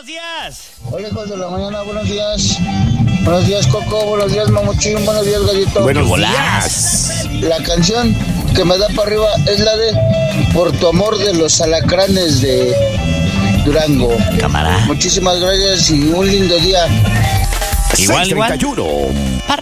buenos días. Hola, hijos de la mañana, buenos días. Buenos días, Coco, buenos días, Mamuchín, buenos días, Gallito. Buenos días. La canción que me da para arriba es la de Por tu amor de los alacranes de Durango. Cámara. Muchísimas gracias y un lindo día. Igual, igual. 6:31.